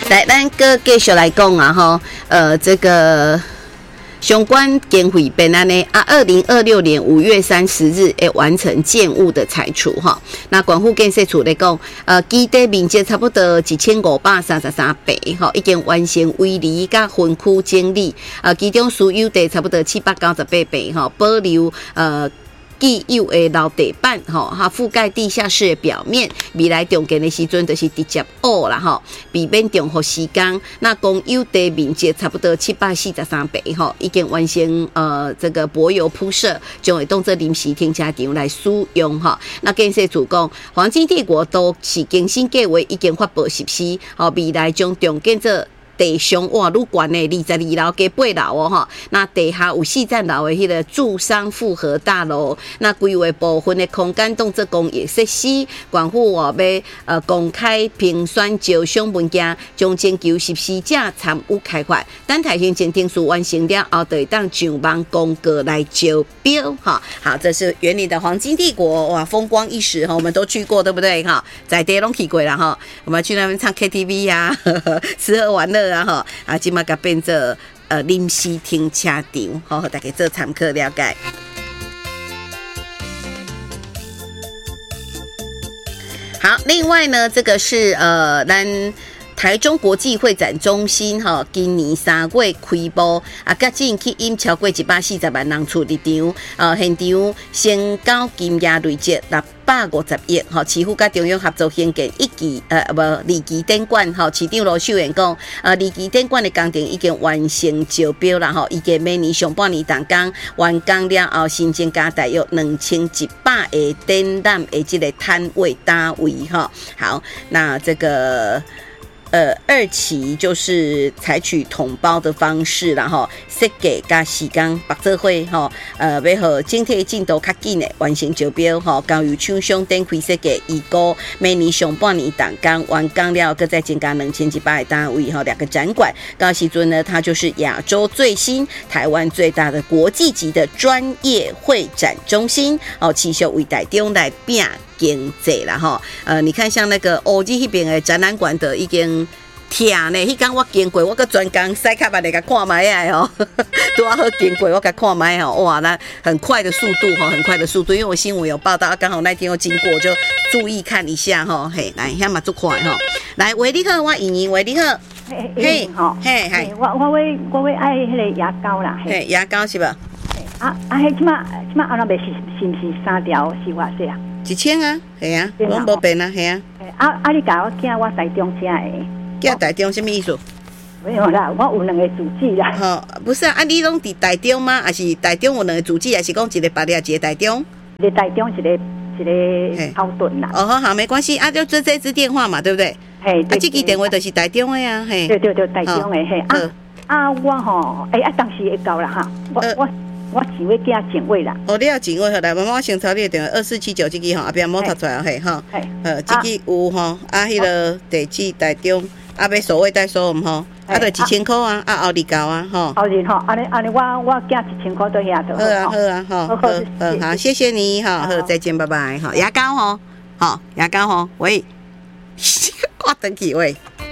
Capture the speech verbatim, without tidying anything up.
来，咱哥继续来讲啊，吼，呃，这个相关经费变安呢啊，二零二六年五月三十日会完成建物的拆除哈。那管府建设处来讲，呃，基地面积差不多一千五百三十三平，吼，已经完成围篱甲分区整理，呃，其中私有地差不多七百九十八平，吼，保留呃。既有的老地板，吼，它覆盖地下室的表面，未来重建的时阵就是直接挖啦，吼，避免重复施工。那公有地面积差不多七百四十三平，吼，已经完成呃这个柏油铺设，将会当作临时停车场来使用，吼。那建设主讲，黄金帝国都是更新计划已经发布实施，吼，未来将重建做。地上哇，愈悬的二十二楼加八楼哦哈，那地下有四层楼的迄个住商复合大楼，那规划部分的空间当作工业设施，政府哦要呃公开评选招商文件，将征求实施者参与开发。等台行政程序完成了后，就会当上网公告来招标哈。好，这是园林的黄金帝国哇，风光一时哈，我们都去过对不对哈？在地拢去过了哈，我们去那边唱 K T V 呀、啊，吃喝玩乐。啊吼，啊，即马甲变做呃临时停车场，好，大家做参考了解。好，另外呢，这个是呃咱。台中国际会展中心吼，今年三月开幕，啊，甲进去引超过一百四十万人出入场，呃，现场成交金额累积六百五十亿，吼，市府甲中央合作兴建一期，呃，无二期展馆，吼，市长罗秀燕讲，呃，二期展馆的工程已经完成招标啦，吼，预计明年上半年动工完工了后，新增加大约两千一百个展览的这个摊位单位，哈，好，那这个。呃，二期就是采取统包的方式啦，吼，设计加时间白做伙，吼，呃，要和整体进度较紧的完成招标，吼，交由厂商展开设计，预估明年上半年动工完工了，搁再增加两千一百个单位，吼，两个展馆。到时阵呢，它就是亚洲最新、台湾最大的国际级的专业会展中心，哦，持续为台中来拼。经济啦吼，呃，你看像那个欧洲那边的展览馆的已经疼呢，迄天我经过，我个专工塞卡把那个看买啊哦，多好经过我个看买哦，哇，那很快的速度哈，很快的速度，因为我新闻有报道，刚好那天又经过，就注意看一下哈，嘿，来，遐嘛足快哈，来，喂，你好，我莹莹，喂，你好， 嘿， 嘿，嘿， 我我为我为爱迄个牙膏啦， 嘿，牙膏是吧？ 啊啊，迄即马即马安那袂是是毋是三条是偌济啊？ 一千啊，系啊，拢无变啊，系啊。 啊啊！你甲我寄我台中车的， 寄台中什么意思？ 没有啦，我有两个主机啦。 吼，不是啊，啊你拢伫台中吗？还是台中有两个主机，还是讲一个巴黎，一个台中？ 一个台中，一个一个超顿啦。 哦，好好，没关系啊，就这这支电话嘛，对不对？ 嘿， 啊，这支电话就是台中的呀，嘿。 对对对，台中的嘿。啊啊，我吼，哎啊，当时会到啦哈，我我。我是要寄警卫啦。 哦，你要警卫好来，妈妈我先抄你的电话二四七九这个吼，后边莫读出来嘿吼。呃，这个有吼，啊，迄个地址台中，啊，要所谓代收唔吼，啊，就一千块啊，啊，后日交啊，吼。 后日吼，安尼安尼，我我寄一千块到遐就好。 好啊，好啊，好，好，好，好，谢谢你，好，好，再见，拜拜，好，牙膏吼，好，牙膏吼，喂，我等几位。